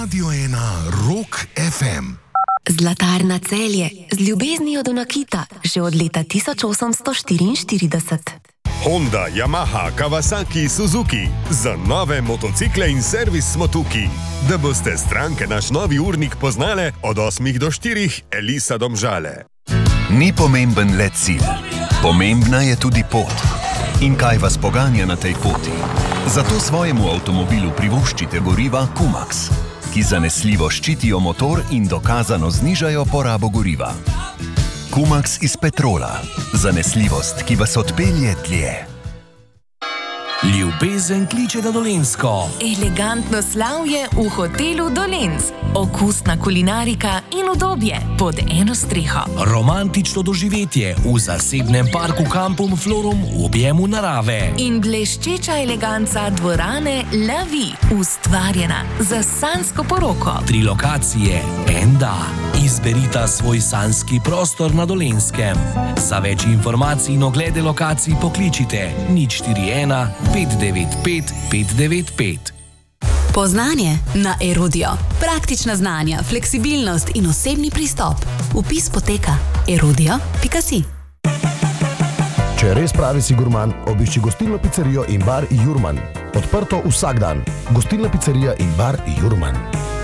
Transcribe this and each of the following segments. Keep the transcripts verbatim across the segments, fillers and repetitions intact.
Radio ena Rock ef em. Zlatarna Celje z ljubeznijo do nakita že od leta tisoč osemsto štiriinštirideset. Honda, Yamaha, Kawasaki, Suzuki. Za nove motocikle in servis smo tukaj. Da boste stranke naš novi urnik poznale od osmih do štirih, Elisa Domžale. Ni pomemben le cilj, pomembna je tudi pot. In kaj vas poganja na tej poti? Zato svojemu avtomobilu privoščite goriva Kumax, ki zanesljivo ščitijo motor in dokazano znižajo porabo goriva. Kumax iz petrola. Zanesljivost, ki vas odpelje dlje. Ljubezen kliče na Dolenjsko. Elegantno slavje v hotelu Dolenc. Okusna kulinarika in udobje pod eno streho. Romantično doživetje v zasebnem parku Kampum Florum v objemu narave. In bleščeča eleganca dvorane La Vie, ustvarjena za sanjsko poroko. Tri lokacije, en da. Izberita svoj sanjski prostor na Dolenskem. Za več informacij in oglede lokacij pokličite nič štiri ena pet devet pet pet devet pet. Poznanje na Erudio. Praktična znanja, fleksibilnost in osebni pristop. Vpis poteka erudio pika si. Če res pravi si gurman, obišči gostilno pizzerijo in bar Jurman. Odprto vsak dan. Gostilna pizzerija in bar Jurman.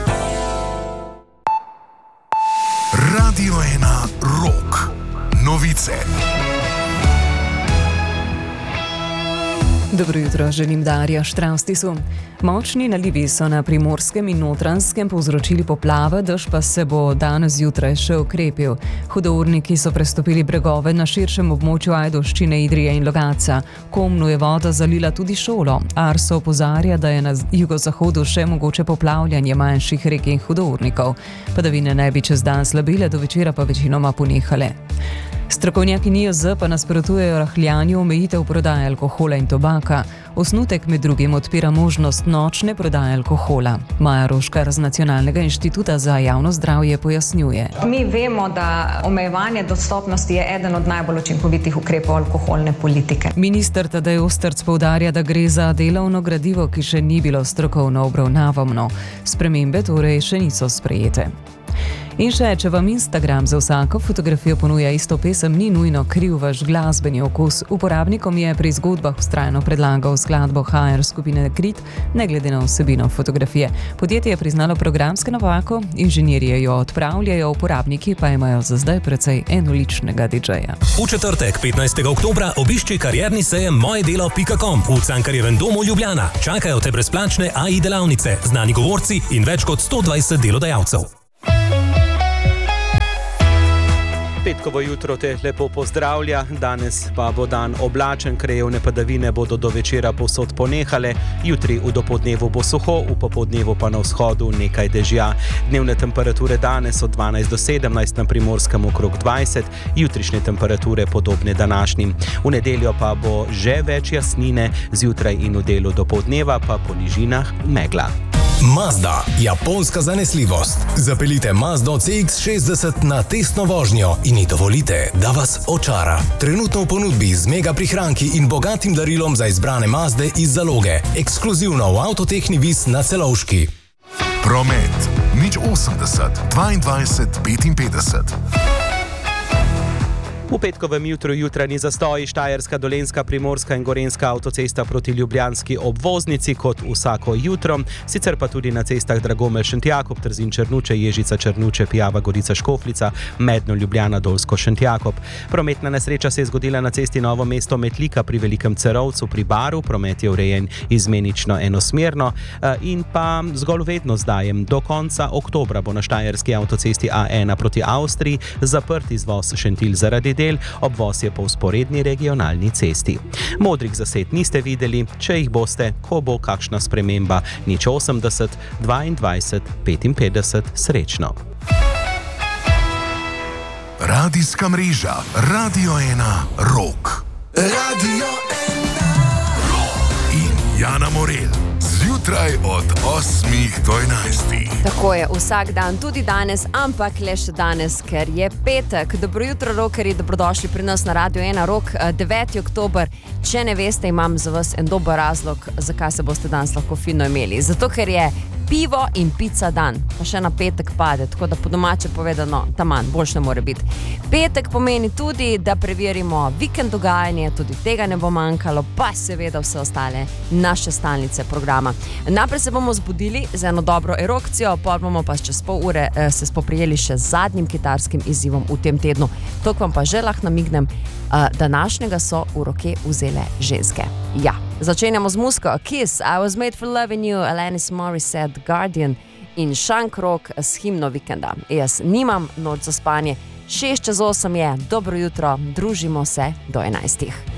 Radio ena Rock. Novice. Dobro jutro, želim Darja Štravstisu. Močni nalivi so na Primorskem in Notranjskem povzročili poplave, dež pa se bo danes zjutraj še okrepil. Hudourniki so prestopili bregove na širšem območju Ajdovščine, Idrije in Logatca. Komnu je voda zalila tudi šolo. Arso opozarja, da je na jugozahodu še mogoče poplavljanje manjših rek in hudournikov. Padavine naj bi čez dan slabile, do večera pa večinoma ponehale. Strokovnjaki N I O Z pa nasprotujejo rahljanju omejitev prodaje alkohola in tobaka. Osnutek med drugim odpira možnost nočne prodaje alkohola. Maja Roškar z Nacionalnega inštituta za javno zdravje pojasnjuje. Mi vemo, da omejevanje dostopnosti je eden od najbolj učinkovitih ukrepov alkoholne politike. Minister Tadej Osterc poudarja, da gre za delovno gradivo, ki še ni bilo strokovno obravnavano. Spremembe torej še niso sprejete. In še, če vam Instagram za vsako fotografijo ponuja isto pesem, ni nujno kriv vaš glasbeni okus. Uporabnikom je pri zgodbah vztrajno predlagal skladbo H R skupine Krit, ne glede na vsebino fotografije. Podjetje je priznalo programsko napako, inženirji jo odpravljajo, uporabniki pa imajo za zdaj precej enoličnega didžeja. V četrtek, petnajstega oktobra, obišči karierni sejem mojedelo pika com v Cankarjevem domu Ljubljana. Čakajo te brezplačne A I delavnice, znani govorci in več kot sto dvajset delodajalcev. Petkovo jutro te lepo pozdravlja, danes pa bo dan oblačen, krajevne padavine bodo do večera povsod ponehale, jutri v dopoldnevu bo suho, v popoldnevu pa na vzhodu nekaj dežja. Dnevne temperature danes od dvanajst do sedemnajst, na Primorskem okrog dvajset, jutrišnje temperature podobne današnjim. V nedeljo pa bo že več jasnine, zjutraj in v delu dopoldneva pa po nižinah megla. Mazda, japonska zanesljivost. Zapeljite Mazdo C X šestdeset na testno vožnjo in ji dovolite, da vas očara. Trenutno v ponudbi z mega prihranki in bogatim darilom za izbrane Mazde iz zaloge. Ekskluzivno v Avtotehni Vis na Celovški. Promet. nič osemdeset dvaindvajset petinpetdeset. V petkovem jutru jutranji zastoji Štajerska, Dolenjska, Primorska in Gorenjska avtocesta proti ljubljanski obvoznici kot vsako jutro, sicer pa tudi na cestah Dragomelj Šentjakob, Trzin Črnuče, Ježica Črnuče, Pijava Gorica Škofljica, Medno Ljubljana, Dolsko Šentjakob. Prometna nesreča se je zgodila na cesti Novo mesto Metlika pri Velikem Cerovcu pri Baru, promet je urejen izmenično enosmerno in pa zgolj vedno zdajem. Do konca oktobra bo na Štajerski avtocesti A ena proti Avstriji zaprt izvoz Šentilj zaradi del, obvoz je po vzporedni regionalni cesti. Modrih zased niste videli, če jih boste, ko bo kakšna sprememba. nič osemdeset dvaindvajset petinpetdeset, srečno. Radijska mreža Radio ena Rock. Radio ena Rock. In Jana Morel. Zjutraj od osmih do enajstih. Tako je, vsak dan, tudi danes, ampak le še danes, ker je petek. Dobro jutro, rockerji, dobrodošli pri nas na Radio ena Rock, deveti oktober. Če ne veste, imam za vas en dober razlog, zakaj se boste danes lahko fino imeli. Zato, ker je pivo in pica dan, pa še na petek pade, tako da po domače povedano, taman, boljš ne more biti. Petek pomeni tudi, da preverimo vikend dogajanje, tudi tega ne bo manjkalo, pa seveda vse ostale naše stalnice programa. Najprej se bomo zbudili z eno dobro erokcijo, pa bomo pa čez pol ure eh, se spoprijeli še z zadnjim kitarskim izzivom v tem tednu. To vam pa že lahko namignem, eh, današnjega so v roke vzele ženske. Ja, začenjamo z muziko. Kiss, I was made for loving you, Alanis Morissette, Guardian in Shank Rock s himno vikenda. Jaz nimam noč za spanje, šest čez osem je, dobro jutro, družimo se do enajstih.